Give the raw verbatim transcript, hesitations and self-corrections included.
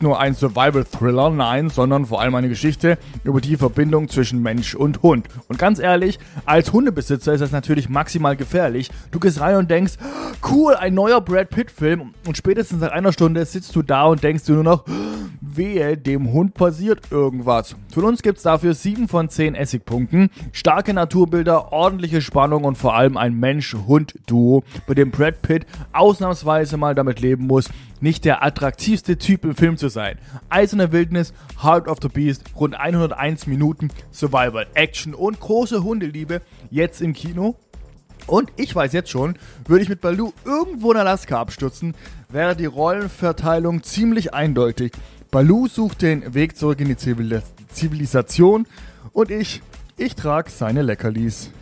nicht nur ein Survival-Thriller, nein, sondern vor allem eine Geschichte über die Verbindung zwischen Mensch und Hund. Und ganz ehrlich, als Hundebesitzer ist das natürlich maximal gefährlich. Du gehst rein und denkst, cool, ein neuer Brad Pitt-Film, und spätestens nach einer Stunde sitzt du da und denkst du nur noch, wehe, dem Hund passiert irgendwas. Von uns gibt's dafür sieben von zehn Essigpunkten, starke Naturbilder, ordentliche Spannung und vor allem ein Mensch-Hund-Duo, bei dem Brad Pitt ausnahmsweise mal damit leben muss, nicht der attraktivste Typ im Film zu sein. Eiserne Wildnis, Heart of the Beast, rund hunderteins Minuten Survival, Action und große Hundeliebe, jetzt im Kino. Und ich weiß jetzt schon, würde ich mit Baloo irgendwo in Alaska abstürzen, wäre die Rollenverteilung ziemlich eindeutig. Baloo sucht den Weg zurück in die Zivilis- Zivilisation und ich, ich trage seine Leckerlis.